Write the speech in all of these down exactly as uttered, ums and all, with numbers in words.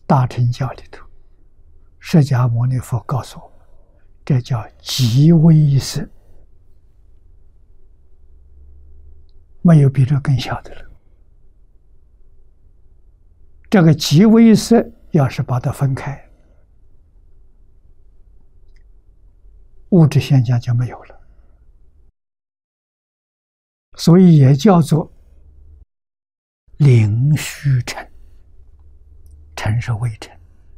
大乘教里头，释迦牟尼佛告诉我们，这叫极微色，没有比这更小的了。这个极微色要是把它分开，物质现象就没有了，所以也叫做灵虚尘，尘是微尘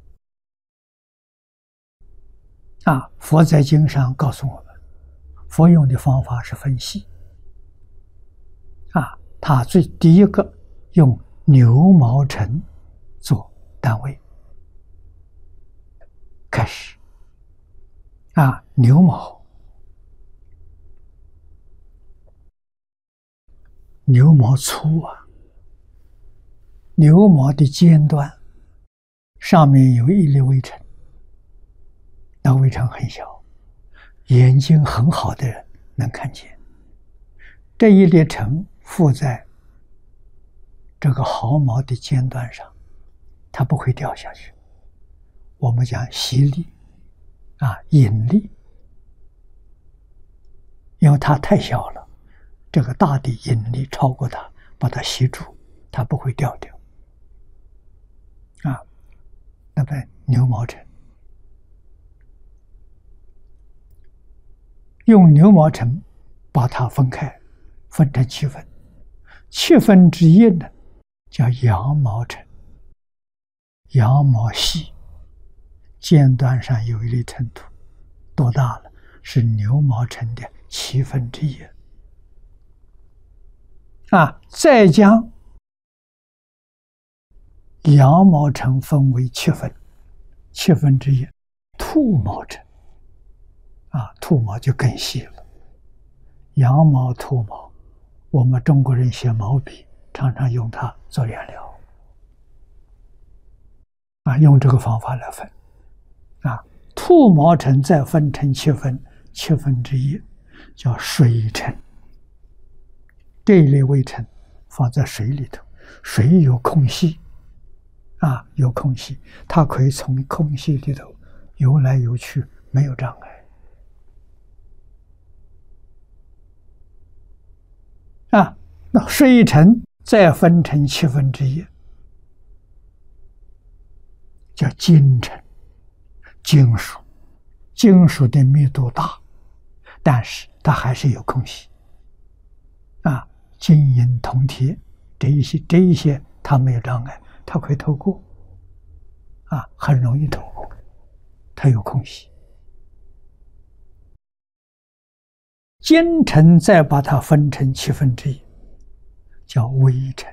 啊。佛在经上告诉我们，佛用的方法是分析啊，他最第一个用牛毛尘做单位开始啊，牛毛，牛毛粗啊，牛毛的尖端上面有一粒微尘，那微尘很小，眼睛很好的人能看见。这一粒尘附在这个毫毛的尖端上，它不会掉下去。我们讲吸力啊，引力，因为它太小了，这个大的引力超过它，把它吸住，它不会掉掉啊。那么牛毛尘，用牛毛尘把它分开，分成七分，七分之一呢叫羊毛尘，羊毛细，尖端上有一粒尘土，多大了？是牛毛尘的七分之一啊！再将羊毛尘分为七分，七分之一兔毛尘啊，兔毛就更细了。羊毛、兔毛，我们中国人写毛笔常常用它做颜料啊，用这个方法来分啊。兔毛尘再分成七分，七分之一叫水尘。这一类微尘放在水里头，水有空隙啊，有空隙，它可以从空隙里头游来游去，没有障碍啊。那水尘再分成七分之一，叫金尘。金属，金属的密度大，但是它还是有空隙啊。金银铜铁这一些这一些它没有障碍，它可以透过啊，很容易透过，它有空隙。金尘再把它分成七分之一，叫微尘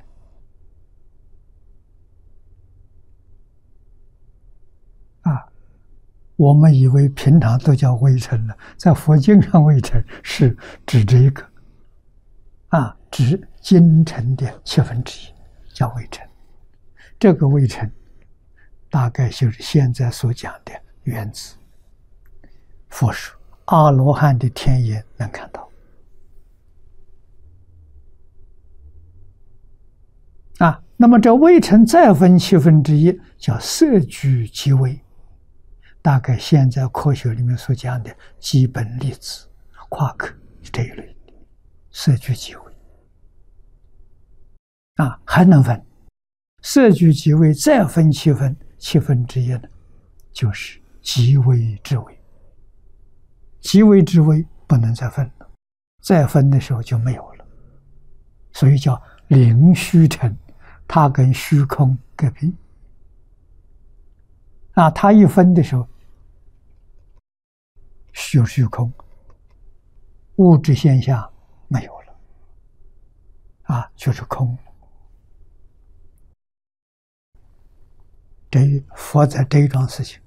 啊。我们以为平常都叫微尘了，在佛经上微尘是指这个啊，指金尘的七分之一叫微尘。这个微尘大概就是现在所讲的原子。佛说阿罗汉的天眼能看到啊。那么这微尘再分七分之一叫色聚即微，大概现在科学里面所讲的基本粒子、夸克这一类的色聚即微啊，还能分色聚即微，再分七分，七分之一呢，就是极微之微。极微之微不能再分了，再分的时候就没有了，所以叫灵虚尘。它跟虚空隔壁啊，它一分的时候，有虚空，物质现象没有了啊，就是空。这佛在这一桩事情，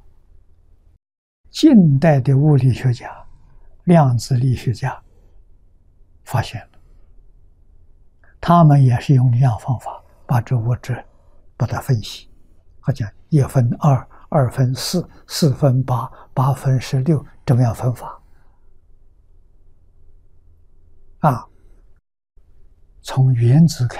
近代的物理学家、量子力学家发现了，他们也是用这样方法把这物质把它分析，好像一分二，二分四，四分八，八分十六，这么样分法啊。从原子开